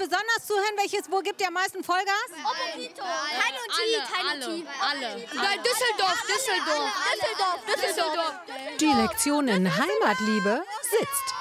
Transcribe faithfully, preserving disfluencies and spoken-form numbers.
besonders zuhören? Welches, wo gibt ihr am meisten Vollgas? Opposito. Kein und die, kein und die. Alle. Nein, Düsseldorf, Düsseldorf. Düsseldorf, Düsseldorf. Die Lektion in Heimatliebe sitzt.